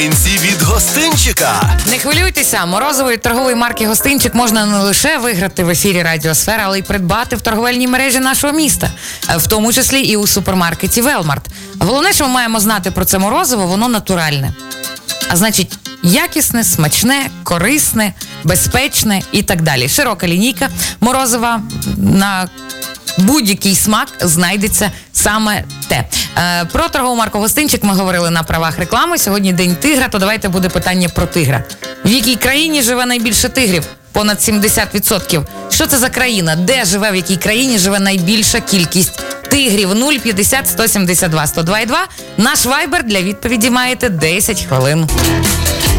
Від гостинчика. Не хвилюйтеся, морозиво від торгової марки «Гостинчик» можна не лише виграти в ефірі Радіосфера, але й придбати в торговельній мережі нашого міста, в тому числі і у супермаркеті «Велмарт». Головне, що ми маємо знати про це морозиво, воно натуральне. А значить, якісне, смачне, корисне, безпечне і так далі. Широка лінійка морозива на будь-який смак знайдеться саме те. Про торгову марку «Гостинчик» ми говорили на правах реклами. Сьогодні День тигра, то давайте буде питання про тигра. В якій країні живе найбільше тигрів? Понад 70%. Що це за країна? Де живе, в якій країні живе найбільша кількість тигрів? 050 172 102 2. Наш вайбер для відповіді маєте 10 хвилин.